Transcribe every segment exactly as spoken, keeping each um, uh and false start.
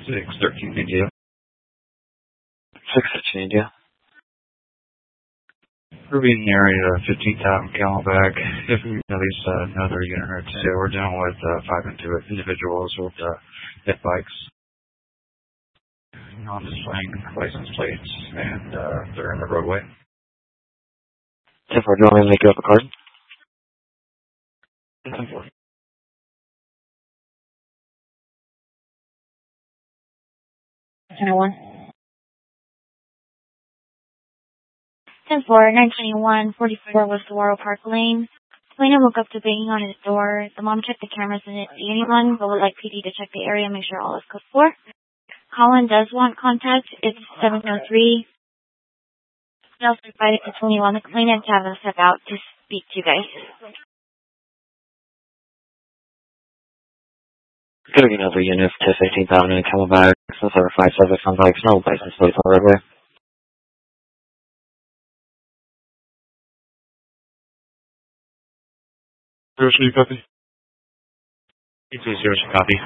six thirteen India. six thirteen India. Proving area fifteen thousand Camelback. If we release uh, another unit or two, we're dealing with uh, five into individuals with uh, hit bikes. Non-displaying license plates, and uh, they're in the roadway. ten four, do you want me to make you up a card? ten four. ten oh one. ten four, nine twenty-one, forty-four West Saguaro Park Lane. Selena woke up to banging on his door. The mom checked the cameras and didn't see anyone, but would like P D to check the area and make sure all is code four. Colin does want contact. It's seven oh three. He also invited to twenty-one, the complainant, to have them step out to speak to you guys. Good again, over unit to fifteen thousand in Camelback. Since over five subjects on bikes, no license plates on the roadway. Zero, should you copy? Two zero, copy.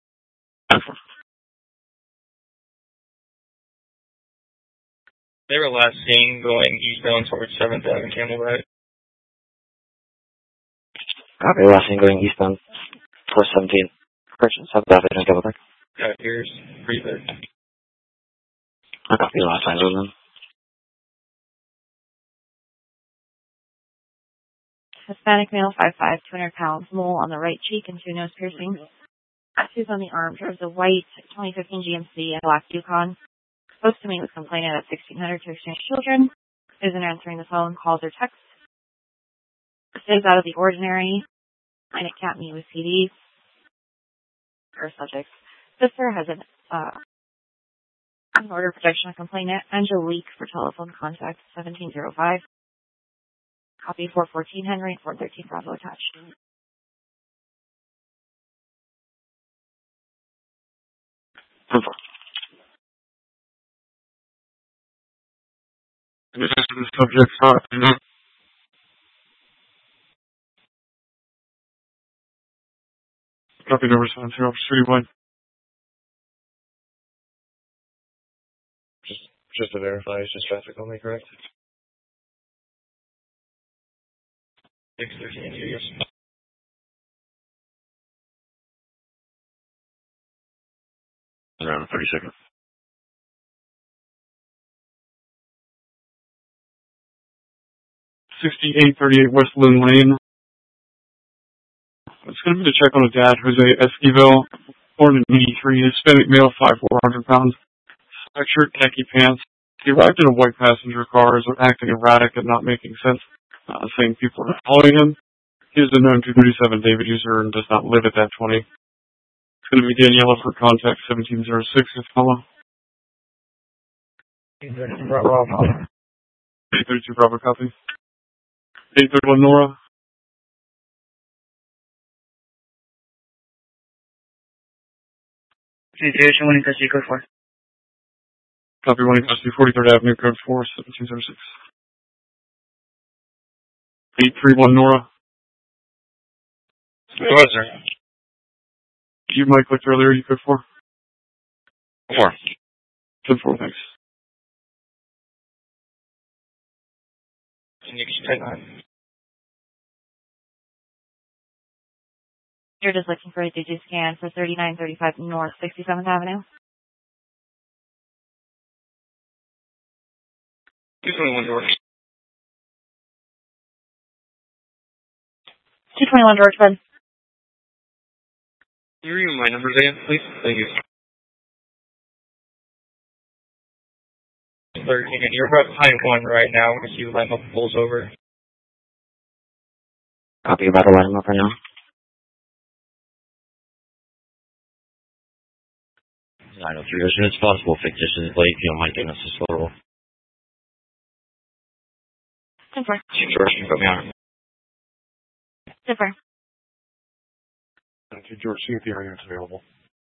They were last seen going eastbound towards seventh Avenue Camelback. Copy, last thing going eastbound towards seventeen. Correction, seventh Avenue in Camelback. Got ears, pretty good. I copy the last line of them. Hispanic male, five five, two hundred pounds, mole on the right cheek and two nose piercings. Tattoos on the arm, drives a white twenty fifteen G M C and black Yukon. Supposed to meet with complainant at sixteen hundred to exchange children. Isn't answering the phone, calls or texts. Stays out of the ordinary. And it can't meet with P D. Or subjects. Sister has an, uh, an order of protection of complainant. Angelique for telephone contact, seventeen oh five. Copy four fourteen Henry, four thirteen Bravo attached. This is the subject thought, you know? Copy number seven zero, citywide. Just, just to verify, it's just traffic only, correct? six thirteen India. Around thirty seconds. sixty-eight thirty-eight West Lynn Lane. It's going to be to check on a dad, Jose Esquivel, born in eighty-three, Hispanic male, five four hundred pounds, black shirt, khaki pants. He arrived in a white passenger car, is acting erratic and not making sense, uh, saying people are following him. He is a known two thirty-seven David user and does not live at that twenty. It's going to be Daniela for contact seventeen oh six, if hello. eight thirty-two Bravo. eight thirty-two Bravo, copy. eight thirty-one Nora. Situation one custody code four. Copy one custody, forty-third Avenue, code four, seventeen oh six. eight three one Nora. What was there? You might clicked earlier, you code four. Four. ten four, thanks. Can you explain that? You're just looking for a digit scan for thirty-nine thirty-five North sixty-seventh Avenue. two twenty-one George. two twenty-one George, bud. Can you read my numbers again, please? Thank you. thirteen, you're right behind one right now if you line up pulls over. Copy, about to line them up right now. nine oh three, as soon as possible, fictitious is late, if you don't mind giving us a slow roll. Super. George, you put me on. Super. Thank you, George. See if the area is available.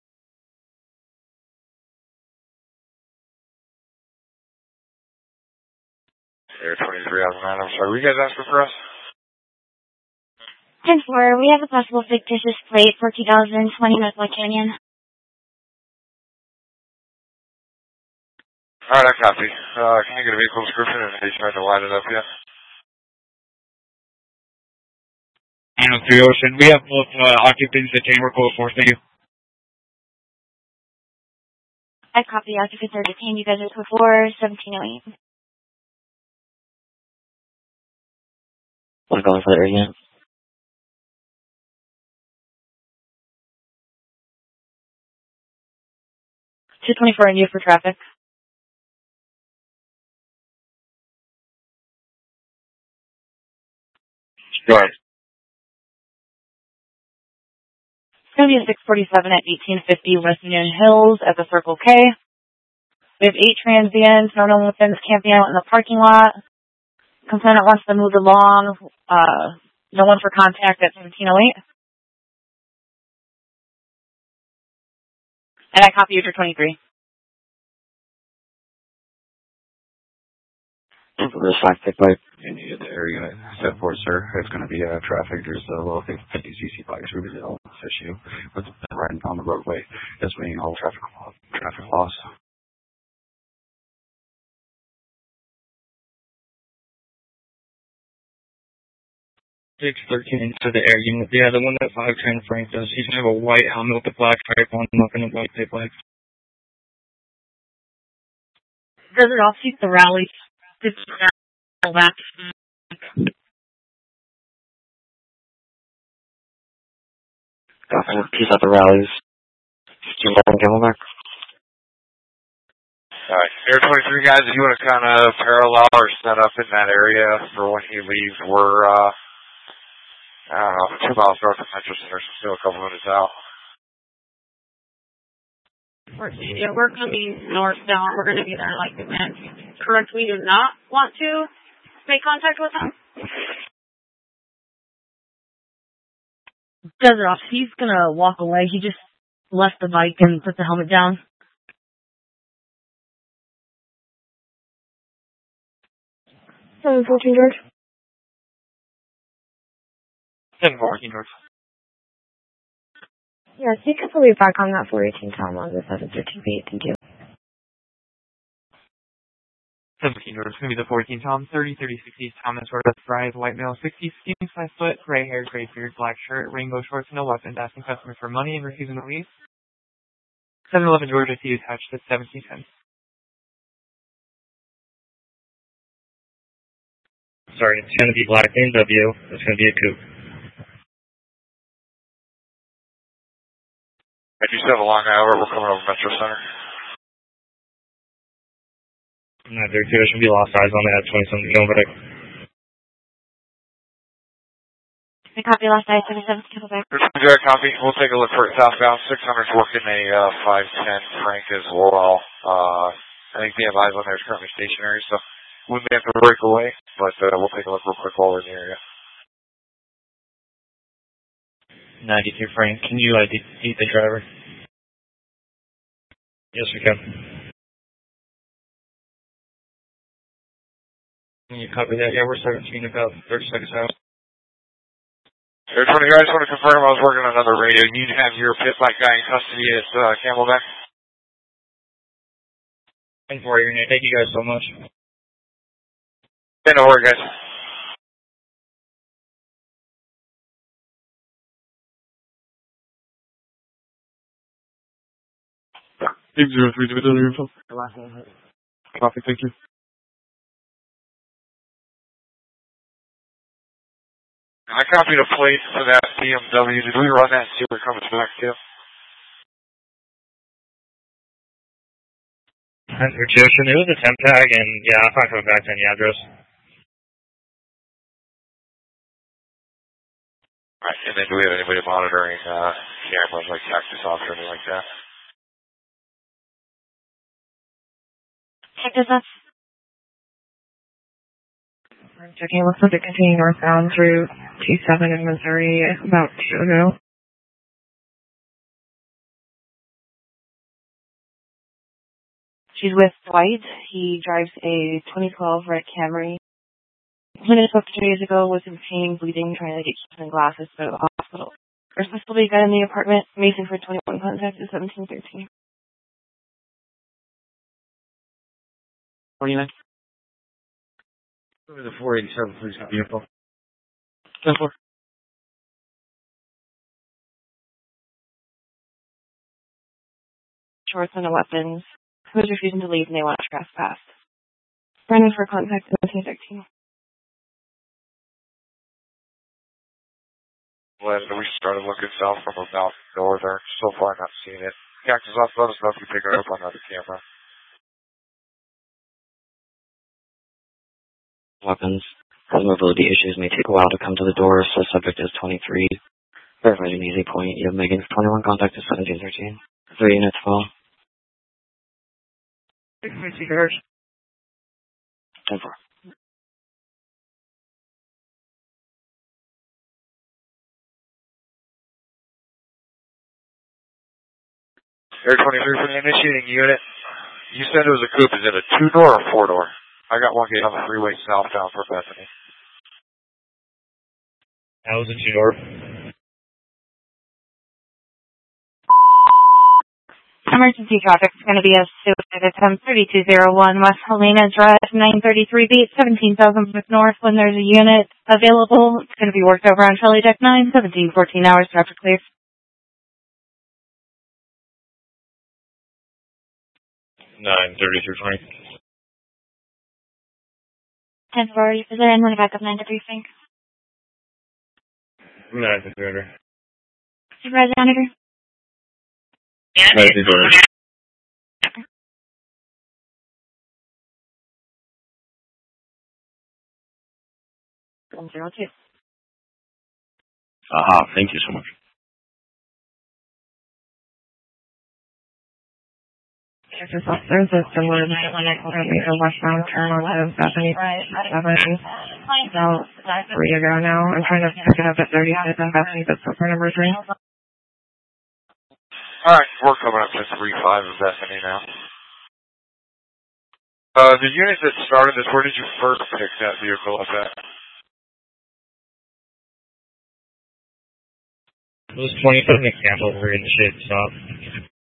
Air twenty-three out of nine, I'm sorry. Were you guys asking for us? ten four, we have a possible fictitious plate for two thousand twenty North Lake Canyon. Alright, I copy. Uh, can you get a vehicle description and they try to line it up yet? And three Ocean, we have both uh, occupants that can report for thank you. I copy. Occupants are detained. You guys are before seventeen oh eight. I'm going for the area. two twenty-four in you for traffic. Sure. It's going to be a six forty-seven at eighteen fifty West Union Hills at the Circle K. We have eight transients. No one within camping out in the parking lot. Complainant wants to move along. Uh, no one for contact at seventeen oh eight. And I copy you for twenty-three. There's five pick pipe. In the area, set for sir. It's going to be uh, traffic. There's a little fifty C C bikes through the issue with riding on the roadway. That's being all traffic traffic loss. six thirteen into the air unit. Yeah, the one that five ten Frank does. He's going to have a white helmet with a black stripe on, not going to white tape flags. Does it all suit the rally? Did that back? Got four piece at the rallies. Steam back and Camelback. Alright, Air twenty-three guys, if you want to kind of parallel or set up in that area for when he leaves, we're, uh, I don't know, two miles north of Metro Center, so still a couple minutes out. Yeah, we're coming northbound. We're going to be there like a minute. Correct, we do not want to make contact with him. Does it off. He's going to walk away. He just left the bike and put the helmet down. seven fourteen, George. seven fourteen, George. Yes, you can probably back on that four eighteen Tom on the seven thirteen B. Thank you. seventeen, George. It's going to be the fourteen Tom. thirty thirty sixty Thomas Road. Drive, white male, sixty, skinny, five foot, gray hair, gray beard, black shirt, rainbow shorts, no weapons, asking customers for money and refusing the lease. seven eleven Georgia T attached at seventeen ten. Sorry, it's going to be black B M W. It's going to be a coupe. I do still have a long hour. We're coming over Metro Center. I'm not very clear. There should be lost eyes on that twenty-something kilometer. I copy last night, seventy-seven Camelback. Direct copy. We'll take a look for it southbound. six hundred's working a uh, five ten Frank as well. Uh, I think the eyes on there is currently stationary, so we may have to break away, but uh, we'll take a look real quick while we're in the area. ninety-two Frank, can you uh, defeat the driver? Yes, we can. Can you copy that? Yeah, we're seventeen, about thirty seconds out. Air twenty guys, just want to confirm I was working on another radio. You have your pit bike guy in custody at uh, Camelback? ten four, unit. Thank you guys so much. Yeah, no worries, guys. eight zero three, dividend your info. Copy, thank you. I copied a plate for that B M W. Did we run that and see where it comes back to? Answer Joshin, it was a temp tag, and yeah, I'm not coming back to any address. Alright, and then do we have anybody monitoring uh, cameras like Cactus Ops or anything like that? Check this up. I'm checking. Looks like it continuing northbound through two seven in Missouri about two ago. She's with Dwight. He drives a twenty twelve red Camry. When it spoke two days ago, was in pain, bleeding, trying to get keys and glasses to the hospital. We're supposed to be got in the apartment. Mason for twenty-one contact is seventeen thirteen. forty-nine. Go to the four eighty-seven, please, vehicle. ten four. Shorts and no weapons. Who is refusing to leave and they want to trespass? Running for contact seventeen thirteen. When we started looking south from about northern, so far not seeing it. Cactus off, let us know if you pick it up on another camera. Weapons. As mobility issues may take a while to come to the door, so subject is twenty-three. Verified an easy point. You have Megan's twenty-one, contact is seventeen thirteen. Three units full. six fifty cars. ten four. Air twenty-three for the initiating unit. You said it was a coupe. Is it a two-door or four-door? I got one getting on the freeway southbound for Bethany. That was a two-door. Emergency traffic is going to be a suicide attempt thirty-two oh one West Helena Drive, nine thirty-three beat, seventeen thousand north. When there's a unit available, it's going to be worked over on Charlie Deck nine, seventeen fourteen hours, traffic clear. nine thirty-three twenty. ten four, is there anyone back up nine to briefing? nine to three hundred. Supervisor Monitor? nine to three hundred. one zero two. Aha, thank you so much. Texas officers, it's similar to when I called me from westbound turn eleven Bethany. Right. seven. About three ago now. I'm trying to pick it up at thirty-six on Bethany, but so far number three. Alright, we're coming up to three five of Bethany now. Uh, the unit that started this, where did you first pick that vehicle up at? It was twenty-seven example, we're in the shade stop.